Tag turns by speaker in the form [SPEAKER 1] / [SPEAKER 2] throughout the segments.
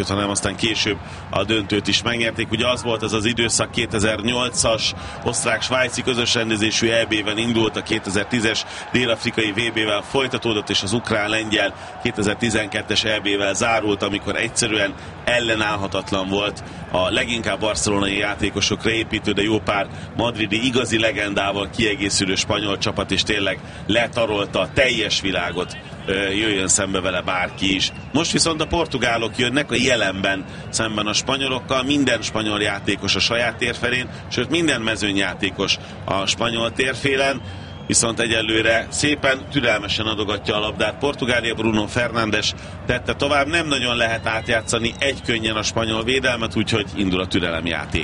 [SPEAKER 1] hanem aztán később a döntőt is megnyerték. Ugye az volt az az időszak, 2008-as osztrák-svájci közös rendezésű EB-ben indult, a 2010-es dél-afrikai VB-vel folytatódott, és az ukrán-lengyel 2012-es EB-vel zárult, amikor egyszerűen ellenállhatatlan volt a leginkább barcelonai játékosokra építő, de jó pár madridi igazi legendával kiegészülő spanyol csapat, és tényleg letarolta a teljes világot, jöjjön szembe vele bárki is. Most viszont a portugálok jönnek a jelenben szemben a spanyolokkal, minden spanyol játékos a saját térfelén, sőt minden mezőnyjátékos a spanyol térfélen, viszont egyelőre szépen, türelmesen adogatja a labdát Portugália. Bruno Fernandes tette tovább, nem nagyon lehet átjátszani egykönnyen a spanyol védelmet, úgyhogy indul a türelemjáték.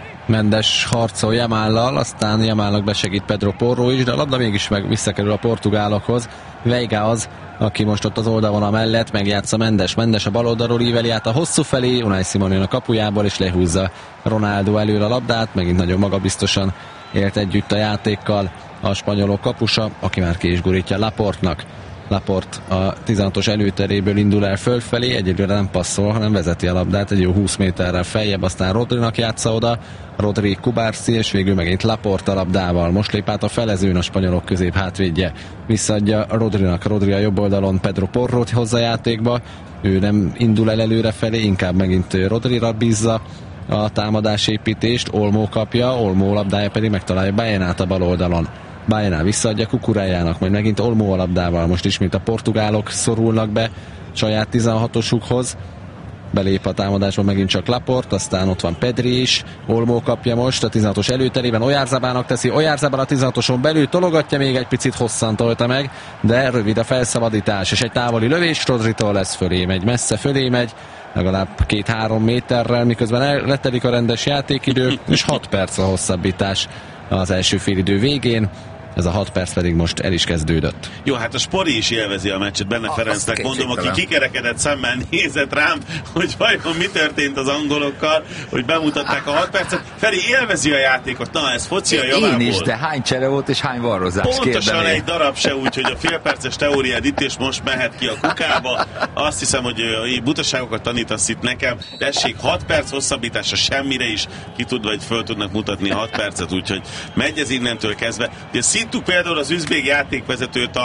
[SPEAKER 2] Mendes harcol Yamállal, aztán Yamállnak besegít Pedro Porro is, de a labda mégis visszakerül a portugálokhoz. Veiga az, aki most ott az oldalvonal mellett megjátsza Mendes a bal oldalról íveli át a hosszú felé, Unai Simon jön a kapujából és lehúzza Ronaldo előre a labdát, megint nagyon magabiztosan élt együtt a játékkal a spanyolok kapusa, aki már ki is gurítja Laportnak. Laport a 16-os előteréből indul el fölfelé, egyelőre nem passzol, hanem vezeti a labdát egy jó 20 méterrel feljebb, aztán Rodrinak játsza oda, Rodri Kubarsi, és végül megint Laport a labdával. Most lép át a felezőn a spanyolok közép hátvédje. Visszaadja Rodrinak, Rodri a jobb oldalon Pedro Porrót hozza játékba, ő nem indul el előre felé, inkább megint Rodrira bízza a támadásépítést, Olmo kapja, Olmo labdája pedig megtalálja Baenát a bal oldalon. Baena visszaadja Kukurejának, majd megint Olmo a labdával, most ismét a portugálok szorulnak be saját 16-osukhoz, belép a támadásban megint csak Laport, aztán ott van Pedri is, Olmo kapja most a 16-os előterében, Oyarzabának teszi, Oyarzabal a 16-oson belül tologatja, még egy picit hosszan tolta meg, de rövid a felszabadítás, és egy távoli lövés, Rodritól lesz fölé megy, messze fölé megy, legalább 2-3 méterrel, miközben letelik a rendes játékidő, és 6 perc a hosszabbítás az első félidő végén. Ez a 6 perc pedig most el is kezdődött.
[SPEAKER 1] Jó, hát a Spori is élvezi a meccset, Benne Ferencnek mondom, aki kikerekedett szemmel nézett rám, hogy vajon mi történt az angolokkal, hogy bemutatták a 6 percet. Feri élvezi a játékot, na ez foci a javából.
[SPEAKER 3] Én is, de hány csere volt és hány varrozás?
[SPEAKER 1] Pontosan egy darab se, úgyhogy a félperces teóriád itt és most mehet ki a kukába. Azt hiszem, hogy butaságokat tanítasz itt nekem. Tessék, 6 perc hosszabbítása semmire is ki tud, vagy föl tudnak mutatni 6 percet, úgyhogy megy ez innentől kezdve. De szintúk például az üzbég játékvezetőt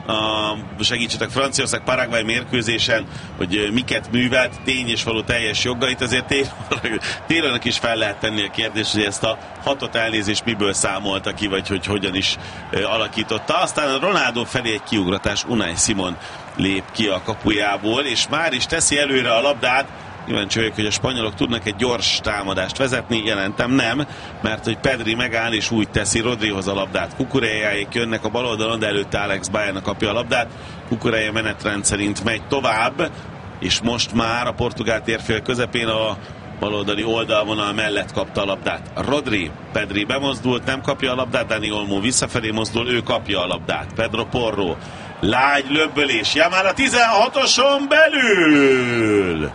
[SPEAKER 1] segítsetek, Franciaország Paraguay mérkőzésen, hogy miket művelt, tény és való teljes jogait, azért Taylornak is fel lehet tenni a kérdést, hogy ezt a 6 elnézést miből számolta ki, vagy hogy hogyan is alakította. Aztán a Ronaldo felé egy kiugratás, Unai Simon lép ki a kapujából, és már is teszi előre a labdát. Kíváncsi vagyok, hogy a spanyolok tudnak egy gyors támadást vezetni, jelentem nem, mert hogy Pedri megáll és úgy teszi, Rodrihoz a labdát. Kukurejáék jönnek a bal oldalon, de előtte Alex Baena kapja a labdát. Kukureja menetrend szerint megy tovább, és most már a portugál térfél közepén a baloldali oldalvonal mellett kapta a labdát. Rodri, Pedri bemozdult, nem kapja a labdát, Dani Olmo visszafelé mozdul, ő kapja a labdát. Pedro Porro, lágy löbbölés, Yamal a 16-oson belül!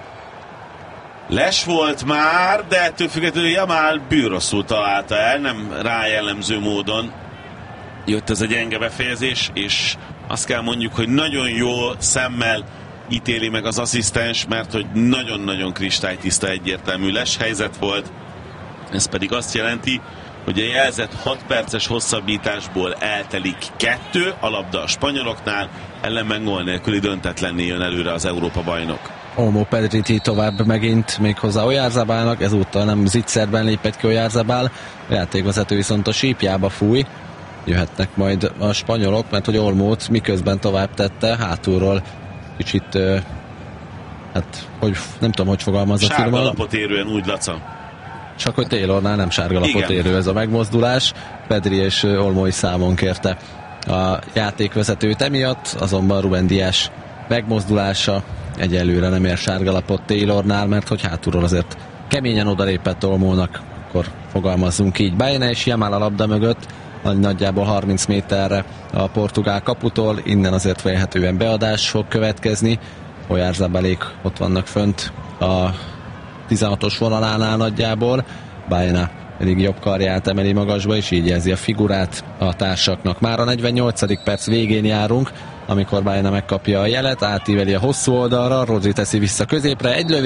[SPEAKER 1] Les volt már, de ettől függetlenül Yamal bűrosszul találta el, nem rájellemző módon jött ez a gyenge befejezés, és azt kell mondjuk, hogy nagyon jó szemmel ítéli meg az asszisztens, mert hogy nagyon-nagyon kristálytiszta, egyértelmű Les helyzet volt. Ez pedig azt jelenti, hogy a jelzett 6 perces hosszabbításból eltelik 2, a labda a spanyoloknál, ellenben gól nélküli döntetlenné jön előre az Európa-bajnok.
[SPEAKER 2] Olmo Pedriti tovább megint méghozzá Oyarzabálnak, ezúttal nem zicserben lépett ki Oyarzabal, a játékvezető viszont a sípjába fúj, jöhetnek majd a spanyolok, mert hogy Olmót miközben tovább tette, hátulról kicsit, hát hogy, nem tudom, hogy fogalmazza.
[SPEAKER 1] Sárga lapot érően úgy, Laca.
[SPEAKER 2] Csak hogy Taylornál nem sárga lapot érő ez a megmozdulás, Pedri és Olmo is számon kérte a játékvezetőt emiatt, azonban Ruben Díaz megmozdulása egyelőre nem ér sárgalapot Taylornál, mert hogy hátulról azért keményen odalépett Olmónak, akkor fogalmazzunk így. Baena és Yamal a labda mögött, nagyjából 30 méterre a portugál kaputól, innen azért vélhetően beadás fog következni. Oyarzabalék ott vannak fönt a 16-os vonalánál nagyjából, Baena pedig jobb karját emeli magasba, és így jelzi a figurát a társaknak. Már a 48. perc végén járunk, amikor Baena megkapja a jelet, átíveli a hosszú oldalra, Rodri teszi vissza középre, egy lövés,